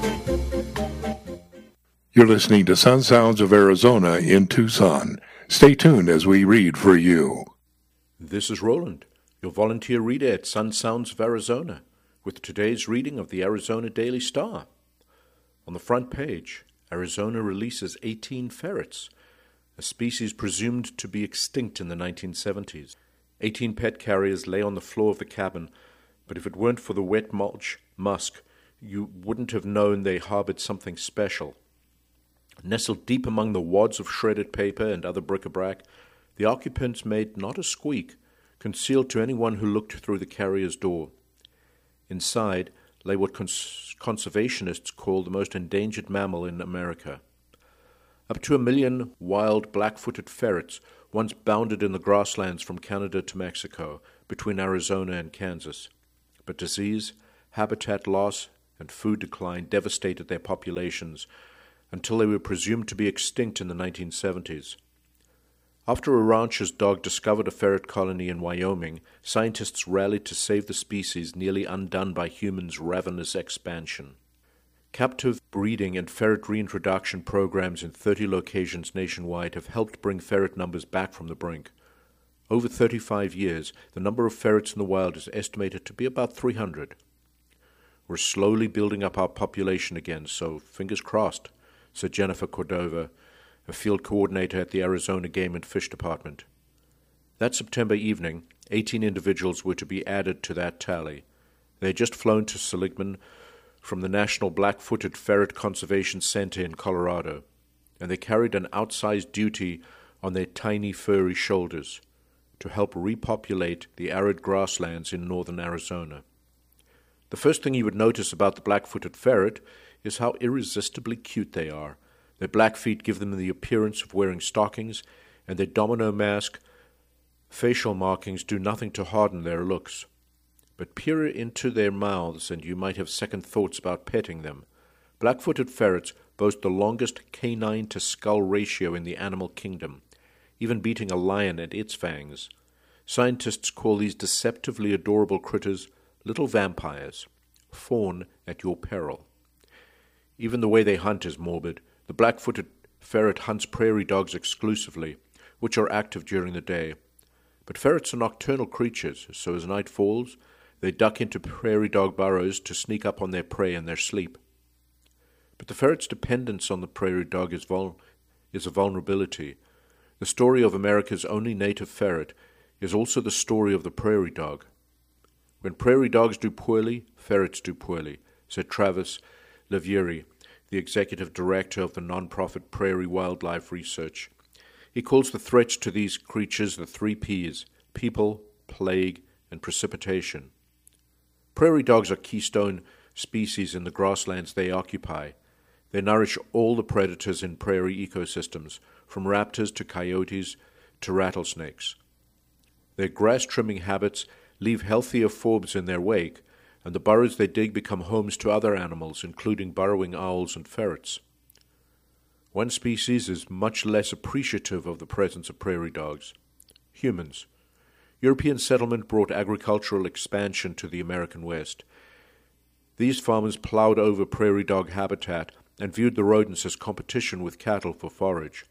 You're listening to Sun Sounds of Arizona in Tucson. Stay tuned as we read for you. This is Roland, your volunteer reader at Sun Sounds of Arizona, with today's reading of the Arizona Daily Star. On the front page, Arizona releases 18 ferrets, a species presumed to be extinct in the 1970s. 18 pet carriers lay on the floor of the cabin, but if it weren't for the wet mulch musk, you wouldn't have known they harbored something special. Nestled deep among the wads of shredded paper and other bric-a-brac, the occupants made not a squeak, concealed to anyone who looked through the carrier's door. Inside lay what conservationists call the most endangered mammal in America. Up to 1 million wild black-footed ferrets once bounded in the grasslands from Canada to Mexico, between Arizona and Kansas. But disease, habitat loss, and food decline devastated their populations until they were presumed to be extinct in the 1970s. After a rancher's dog discovered a ferret colony in Wyoming, scientists rallied to save the species nearly undone by humans' ravenous expansion. Captive breeding and ferret reintroduction programs in 30 locations nationwide have helped bring ferret numbers back from the brink. Over 35 years, the number of ferrets in the wild is estimated to be about 300. We're slowly building up our population again, so fingers crossed, said Jennifer Cordova, a field coordinator at the Arizona Game and Fish Department. That September evening, 18 individuals were to be added to that tally. They had just flown to Seligman from the National Black-Footed Ferret Conservation Center in Colorado, and they carried an outsized duty on their tiny furry shoulders to help repopulate the arid grasslands in northern Arizona. The first thing you would notice about the black-footed ferret is how irresistibly cute they are. Their black feet give them the appearance of wearing stockings, and their domino mask facial markings do nothing to harden their looks. But peer into their mouths and you might have second thoughts about petting them. Black-footed ferrets boast the longest canine-to-skull ratio in the animal kingdom, even beating a lion at its fangs. Scientists call these deceptively adorable critters little vampires. Fawn at your peril. Even the way they hunt is morbid. The black-footed ferret hunts prairie dogs exclusively, which are active during the day. But ferrets are nocturnal creatures, so as night falls, they duck into prairie dog burrows to sneak up on their prey in their sleep. But the ferret's dependence on the prairie dog is a vulnerability. The story of America's only native ferret is also the story of the prairie dog. When prairie dogs do poorly, ferrets do poorly, said Travis Levieri, the executive director of the nonprofit Prairie Wildlife Research. He calls the threats to these creatures the 3 Ps: people, plague, and precipitation. Prairie dogs are keystone species in the grasslands they occupy. They nourish all the predators in prairie ecosystems, from raptors to coyotes to rattlesnakes. Their grass-trimming habits leave healthier forbs in their wake, and the burrows they dig become homes to other animals, including burrowing owls and ferrets. One species is much less appreciative of the presence of prairie dogs: humans. European settlement brought agricultural expansion to the American West. These farmers plowed over prairie dog habitat and viewed the rodents as competition with cattle for forage.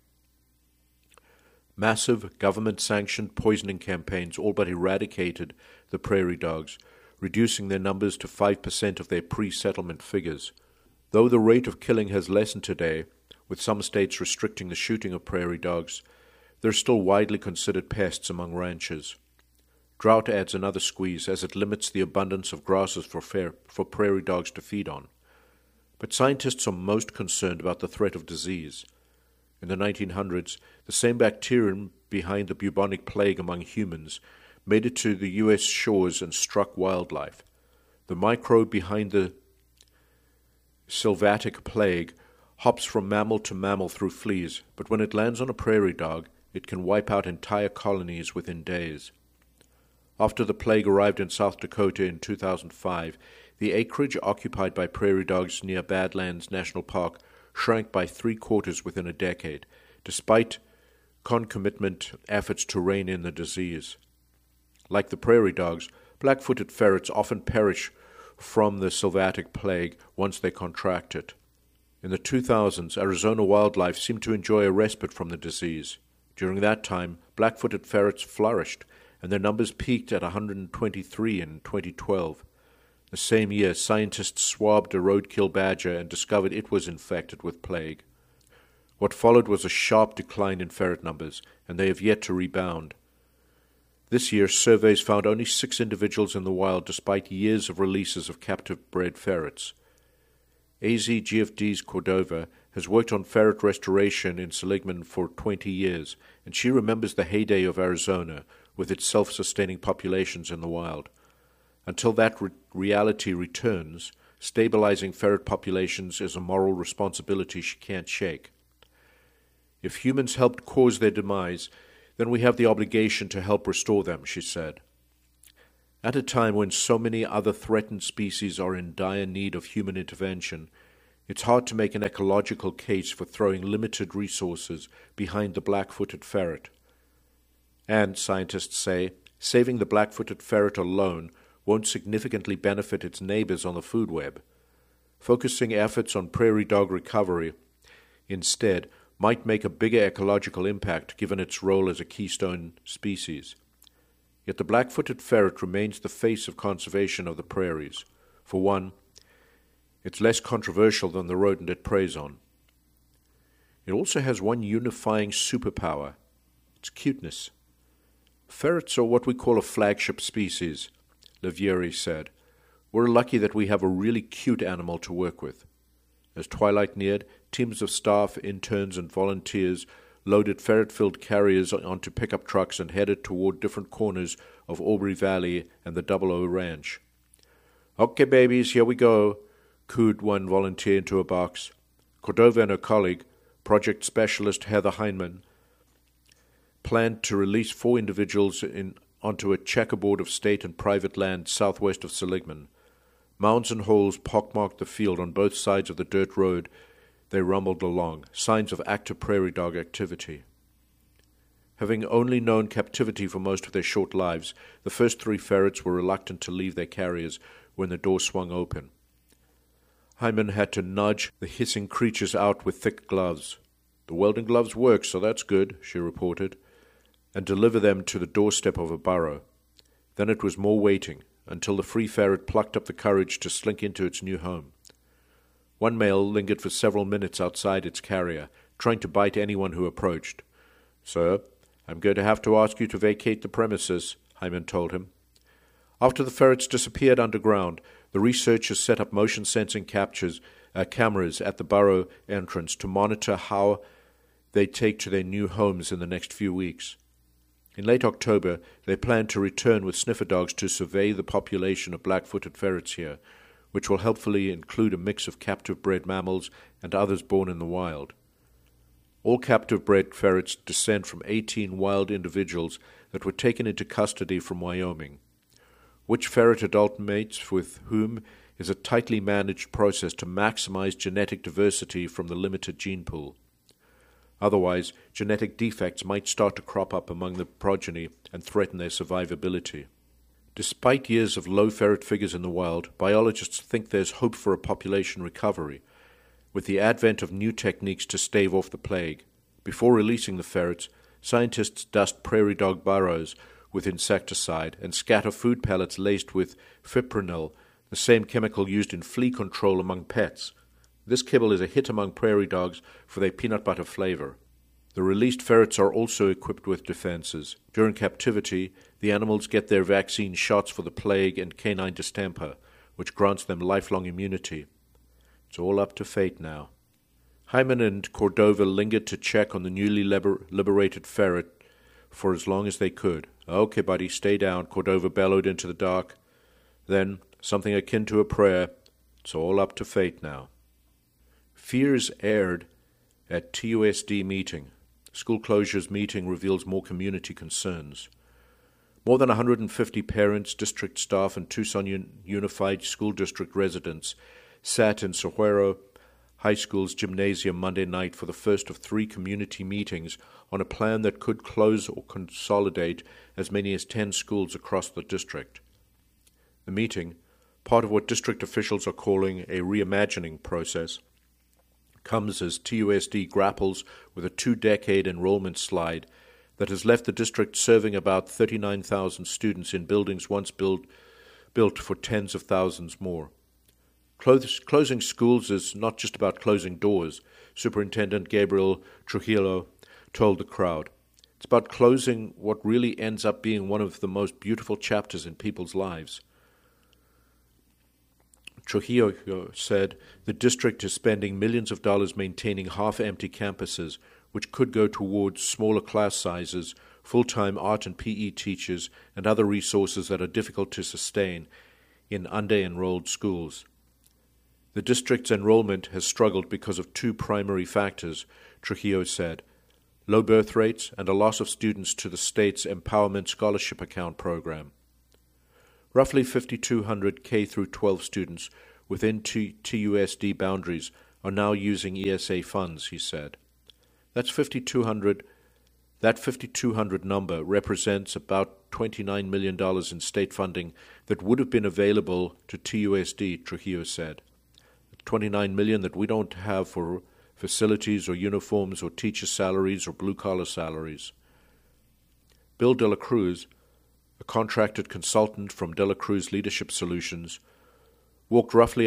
Massive government-sanctioned poisoning campaigns all but eradicated the prairie dogs, reducing their numbers to 5% of their pre-settlement figures. Though the rate of killing has lessened today, with some states restricting the shooting of prairie dogs, they're still widely considered pests among ranchers. Drought adds another squeeze as it limits the abundance of grasses for prairie dogs to feed on. But scientists are most concerned about the threat of disease. In the 1900s, the same bacterium behind the bubonic plague among humans made it to the U.S. shores and struck wildlife. The microbe behind the sylvatic plague hops from mammal to mammal through fleas, but when it lands on a prairie dog, it can wipe out entire colonies within days. After the plague arrived in South Dakota in 2005, the acreage occupied by prairie dogs near Badlands National Park shrank by 3/4 within a decade, despite concomitant efforts to rein in the disease. Like the prairie dogs, black-footed ferrets often perish from the sylvatic plague once they contract it. In the 2000s, Arizona wildlife seemed to enjoy a respite from the disease. During that time, black-footed ferrets flourished, and their numbers peaked at 123 in 2012. The same year, scientists swabbed a roadkill badger and discovered it was infected with plague. What followed was a sharp decline in ferret numbers, and they have yet to rebound. This year, surveys found only 6 individuals in the wild despite years of releases of captive-bred ferrets. AZGFD's Cordova has worked on ferret restoration in Seligman for 20 years, and she remembers the heyday of Arizona with its self-sustaining populations in the wild. Until that reality returns, stabilizing ferret populations is a moral responsibility she can't shake. If humans helped cause their demise, then we have the obligation to help restore them, she said. At a time when so many other threatened species are in dire need of human intervention, it's hard to make an ecological case for throwing limited resources behind the black-footed ferret. And, scientists say, saving the black-footed ferret alone won't significantly benefit its neighbors on the food web. Focusing efforts on prairie dog recovery, instead, might make a bigger ecological impact given its role as a keystone species. Yet the black-footed ferret remains the face of conservation of the prairies. For one, it's less controversial than the rodent it preys on. It also has one unifying superpower: its cuteness. Ferrets are what we call a flagship species, Levieri said. We're lucky that we have a really cute animal to work with. As twilight neared, teams of staff, interns, and volunteers loaded ferret-filled carriers onto pickup trucks and headed toward different corners of Aubrey Valley and the Double O Ranch. "Okay, babies, here we go," cooed one volunteer into a box. Cordova and her colleague, project specialist Heather Heineman, planned to release 4 individuals onto a checkerboard of state and private land southwest of Seligman. Mounds and holes pockmarked the field on both sides of the dirt road they rumbled along, signs of active prairie dog activity. Having only known captivity for most of their short lives, the first 3 ferrets were reluctant to leave their carriers when the door swung open. Hyman had to nudge the hissing creatures out with thick gloves. "The welding gloves work, so that's good," she reported, and deliver them to the doorstep of a burrow. Then it was more waiting, until the free ferret plucked up the courage to slink into its new home. One male lingered for several minutes outside its carrier, trying to bite anyone who approached. "Sir, I'm going to have to ask you to vacate the premises," Hyman told him. After the ferrets disappeared underground, the researchers set up motion-sensing cameras at the burrow entrance to monitor how they take to their new homes in the next few weeks. In late October, they plan to return with sniffer dogs to survey the population of black-footed ferrets here, which will helpfully include a mix of captive-bred mammals and others born in the wild. All captive-bred ferrets descend from 18 wild individuals that were taken into custody from Wyoming. Which ferret adult mates with whom is a tightly managed process to maximize genetic diversity from the limited gene pool. Otherwise, genetic defects might start to crop up among the progeny and threaten their survivability. Despite years of low ferret figures in the wild, biologists think there's hope for a population recovery, with the advent of new techniques to stave off the plague. Before releasing the ferrets, scientists dust prairie dog burrows with insecticide and scatter food pellets laced with fipronil, the same chemical used in flea control among pets. This kibble is a hit among prairie dogs for their peanut butter flavor. The released ferrets are also equipped with defenses. During captivity, the animals get their vaccine shots for the plague and canine distemper, which grants them lifelong immunity. It's all up to fate now. Hyman and Cordova lingered to check on the newly liberated ferret for as long as they could. "Okay, buddy, stay down," Cordova bellowed into the dark. Then, something akin to a prayer, "It's all up to fate now." Fears aired at TUSD meeting. School closures meeting reveals more community concerns. More than 150 parents, district staff, and Tucson Unified School District residents sat in Saguaro High School's gymnasium Monday night for the first of 3 community meetings on a plan that could close or consolidate as many as 10 schools across the district. The meeting, part of what district officials are calling a reimagining process, comes as TUSD grapples with a 2-decade enrollment slide that has left the district serving about 39,000 students in buildings once built for tens of thousands more. Closing schools is not just about closing doors, Superintendent Gabriel Trujillo told the crowd. It's about closing what really ends up being one of the most beautiful chapters in people's lives. Trujillo said the district is spending millions of dollars maintaining half-empty campuses, which could go towards smaller class sizes, full-time art and PE teachers, and other resources that are difficult to sustain in under-enrolled schools. The district's enrollment has struggled because of 2 primary factors, Trujillo said: low birth rates and a loss of students to the state's Empowerment Scholarship Account program. Roughly 5,200 K-12 students within TUSD boundaries are now using ESA funds, he said. That 5,200 number represents about $29 million in state funding that would have been available to TUSD, Trujillo said. $29 million that we don't have for facilities or uniforms or teacher salaries or blue-collar salaries. Bill De La Cruz, a contracted consultant from De La Cruz Leadership Solutions, walked roughly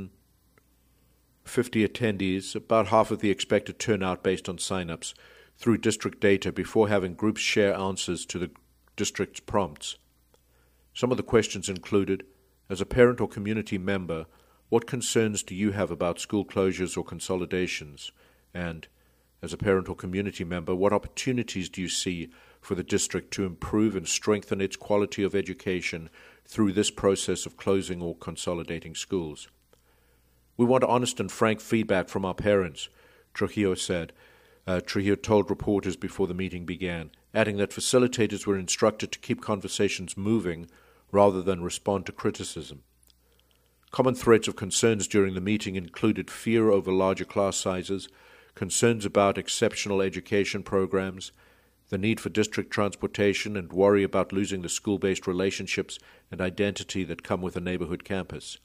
150 attendees, about half of the expected turnout based on sign-ups, through district data before having groups share answers to the district's prompts. Some of the questions included, as a parent or community member, what concerns do you have about school closures or consolidations? And, as a parent or community member, what opportunities do you see for the district to improve and strengthen its quality of education through this process of closing or consolidating schools? We want honest and frank feedback from our parents, Trujillo said. Trujillo told reporters before the meeting began, adding that facilitators were instructed to keep conversations moving rather than respond to criticism. Common threads of concerns during the meeting included fear over larger class sizes, concerns about exceptional education programs, the need for district transportation, and worry about losing the school-based relationships and identity that come with a neighborhood campus.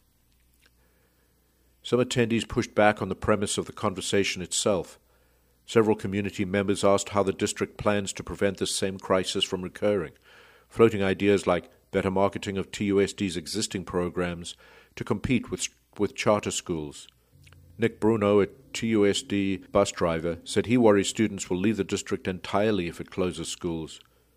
Some attendees pushed back on the premise of the conversation itself. Several community members asked how the district plans to prevent this same crisis from recurring, floating ideas like better marketing of TUSD's existing programs to compete with charter schools. Nick Bruno, a TUSD bus driver, said he worries students will leave the district entirely if it closes schools.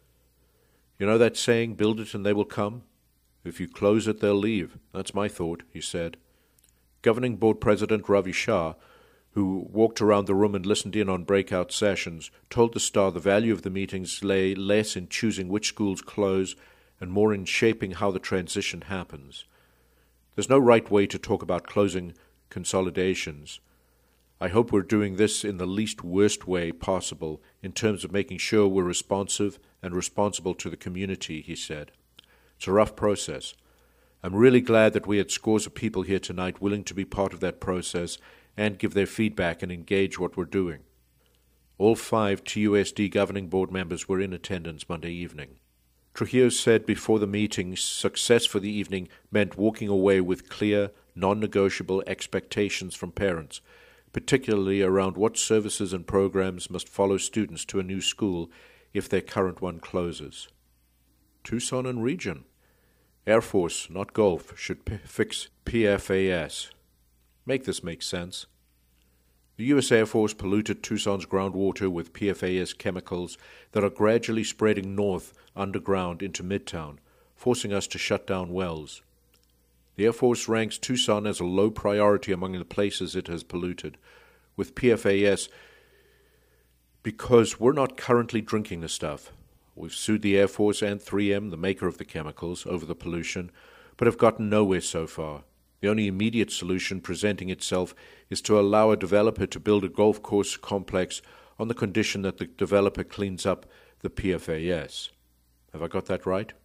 You know that saying, build it and they will come? If you close it, they'll leave. That's my thought, he said. Governing Board President Ravi Shah, who walked around the room and listened in on breakout sessions, told the Star the value of the meetings lay less in choosing which schools close and more in shaping how the transition happens. There's no right way to talk about closing consolidations. I hope we're doing this in the least worst way possible in terms of making sure we're responsive and responsible to the community, he said. It's a rough process. I'm really glad that we had scores of people here tonight willing to be part of that process and give their feedback and engage what we're doing. All 5 TUSD Governing Board members were in attendance Monday evening. Trujillo said before the meeting success for the evening meant walking away with clear, non-negotiable expectations from parents, particularly around what services and programs must follow students to a new school if their current one closes. Tucson and region. Air Force, not Gulf, should fix PFAS. Make this make sense. The U.S. Air Force polluted Tucson's groundwater with PFAS chemicals that are gradually spreading north underground into Midtown, forcing us to shut down wells. The Air Force ranks Tucson as a low priority among the places it has polluted with PFAS because we're not currently drinking the stuff. We've sued the Air Force and 3M, the maker of the chemicals, over the pollution, but have gotten nowhere so far. The only immediate solution presenting itself is to allow a developer to build a golf course complex on the condition that the developer cleans up the PFAS. Have I got that right?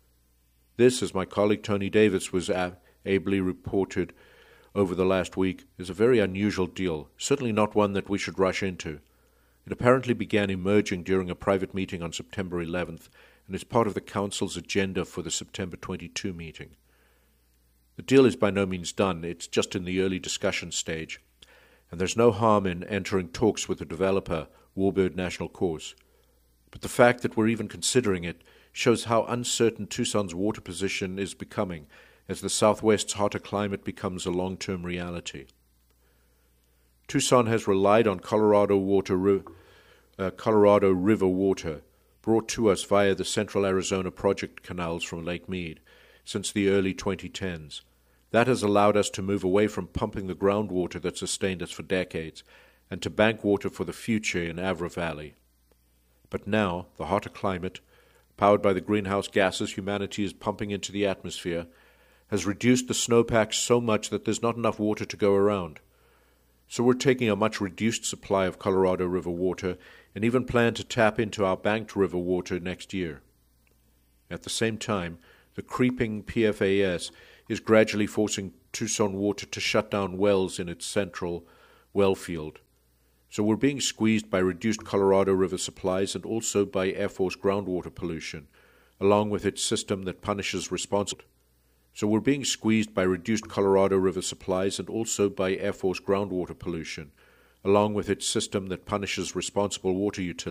This, as my colleague Tony Davis was ably reported over the last week, is a very unusual deal, certainly not one that we should rush into. It apparently began emerging during a private meeting on September 11th and is part of the Council's agenda for the September 22 meeting. The deal is by no means done, it's just in the early discussion stage, and there's no harm in entering talks with the developer, Warbird National Course. But the fact that we're even considering it shows how uncertain Tucson's water position is becoming as the Southwest's hotter climate becomes a long-term reality. Tucson has relied on Colorado River water brought to us via the Central Arizona Project canals from Lake Mead since the early 2010s. That has allowed us to move away from pumping the groundwater that sustained us for decades and to bank water for the future in Avra Valley. But now, the hotter climate, powered by the greenhouse gases humanity is pumping into the atmosphere, has reduced the snowpack so much that there's not enough water to go around. So we're taking a much reduced supply of Colorado River water and even plan to tap into our banked river water next year. At the same time, the creeping PFAS is gradually forcing Tucson Water to shut down wells in its central well field. So we're being squeezed by reduced Colorado River supplies and also by Air Force groundwater pollution, along with its system that punishes responsible. So we're being squeezed by reduced Colorado River supplies and also by Air Force groundwater pollution, along with its system that punishes responsible water utilities.